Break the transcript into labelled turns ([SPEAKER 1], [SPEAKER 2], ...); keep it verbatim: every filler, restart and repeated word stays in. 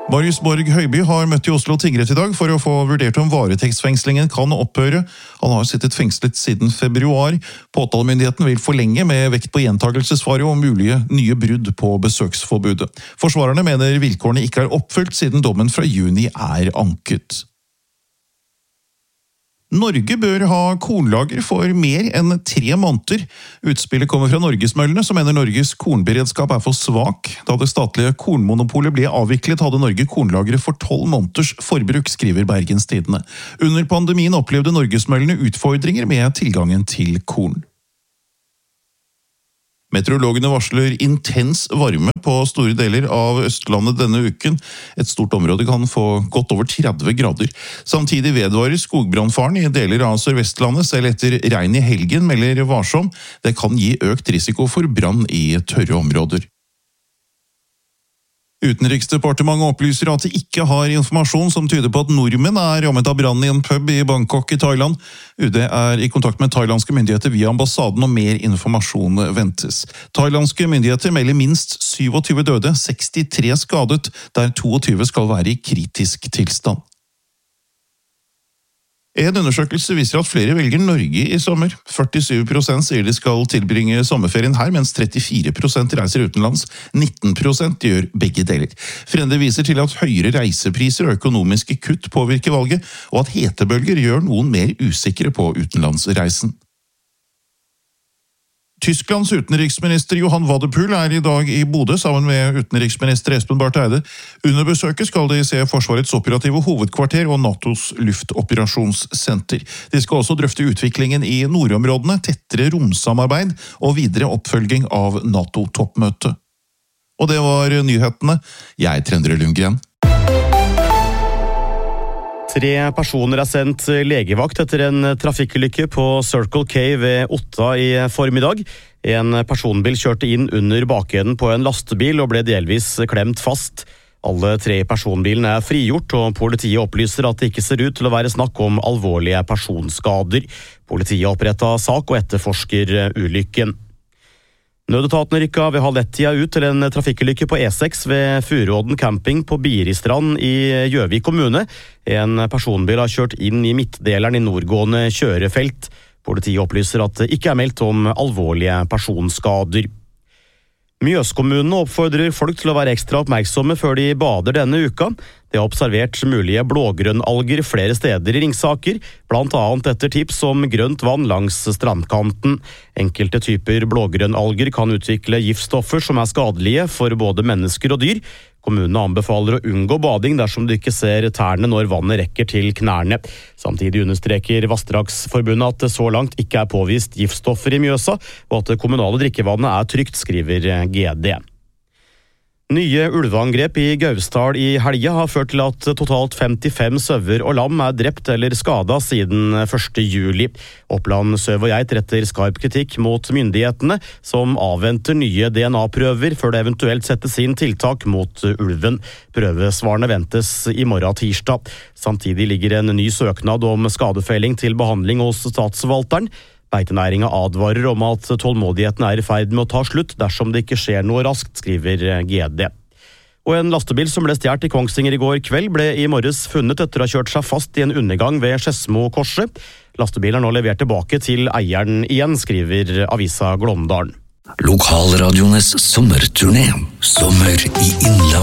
[SPEAKER 1] Marius Borg Høiby har møtt i Oslo tingrett i dag for å få vurdert om varetektsfengslingen kan opphøre. Han har sittet fengslet siden februar. Påtalemyndigheten vil forlenge med vekt på gjentagelsesfare og mulige nye brudd på besøksforbudet. Forsvarerne mener vilkårene ikke er oppfylt siden dommen fra juni er anket. Norge bør ha kornlager for mer enn tre måneder. Utspillet kommer fra Norgesmøllene, som mener Norges kornberedskap er for svak. Da det statlige kornmonopolet ble avviklet, hadde Norge kornlagre for tolv måneders forbruk, skriver Bergens Tidende. Under pandemien opplevde Norgesmøllene utfordringer med tilgangen til korn. Meteorologene varsler intens varme på store deler av Østlandet denne uken. Et stort område kan få godt over tretti grader. Samtidig vedvarer skogbrannfaren i deler av Sør-Vestlandet, selv etter regn i helgen, melder varsom. Det kan gi økt risiko for brann i tørre områder. Utenriksdepartementet opplyser at de ikke har informasjon som tyder på at nordmenn er rammet av brann i en pub i Bangkok i Thailand. U D er i kontakt med thailandske myndigheter via ambassaden, og mer informasjon ventes. Thailandske myndigheter melder minst syttisju døde, sekstitre skadet, der tjueto skal være i kritisk tilstand. En undersøkelse viser at flere velger Norge i sommer. førtisju prosent sier de skal tilbringe sommerferien her, mens trettifire prosent reiser utenlands. nitten prosent gjør begge deler. Frende viser til at høyere reisepriser og økonomiske kutt påvirker valget, og at hetebølger gjør noen mer usikre på utenlandsreisen. Tysklands utenriksminister Johan Wadephul er i dag i Bodø sammen med utenriksminister Espen Barth Eide. Under besøket skal de se Forsvarets operative hovedkvarter og NATOs luftoperasjonssenter. De skal også drøfte utviklingen i nordområdene, tettere romsamarbeid og videre oppfølging av NATO-toppmøtet. Og det var nyhetene. Jeg er Trendre Lundgren.
[SPEAKER 2] Tre personer er sendt legevakt etter en trafikkulykke på Circle K ved Otta i formiddag. En personbil kjørte inn under bakenden på en lastebil og ble delvis klemt fast. Alle tre personbilene er frigjort, og politiet opplyser at det ikke ser ut til å være snakk om alvorlige personskader. Politiet opprettet sak og etterforsker ulykken. Nødetaten rykka ved halv ett-tida ut til en trafikkulykke på E seks ved Furuodden camping på Biristrand i Gjøvik kommune. En personbil har kjørt inn i midtdeleren i nordgående kjørefelt. Politiet opplyser at det ikke er meldt om alvorlige personskader. Mjøskommunene oppfordrer folk til å være ekstra oppmerksomme før de bader denne uka. De har observert mulige blågrønnalger flere steder i Ringsaker, blant annet etter tips om grønt vann langs strandkanten. Enkelte typer blågrønnalger kan utvikle giftstoffer som er skadelige for både mennesker og dyr. Kommunene anbefaler å unngå bading dersom du ikke ser tærne når vannet rekker til knærne. Samtidig understreker Vassdragsforbundet at det så langt ikke er påvist giftstoffer i Mjøsa, og at det kommunale drikkevannet er trygt, skriver G D. Nye ulveangrep i Gausdal i helga har ført til at totalt femtifem sauer og lam er drept eller skadet siden første juli. Oppland Søv og Geit retter skarp kritikk mot myndighetene, som avventer nye D N A-prøver før det eventuelt settes inn tiltak mot ulven. Prøvesvarene ventes i morgen tirsdag. Samtidig ligger en ny søknad om skadefelling til behandling hos statsforvalteren. Beitenæringa advarer om at tålmodigheten er i ferd med å ta slutt dersom det ikke skjer noe raskt, skriver G D. Og en lastebil som ble stjert i Kongsvinger i går kveld ble i morges funnet etter å ha kjørt seg fast i en undergang ved Skedsmokorset. Lastebilen er nå levert tilbake til eieren igjen, skriver avisa Glåmdalen.
[SPEAKER 3] Lokalradiones sommerturné. Sommer i Innlandet.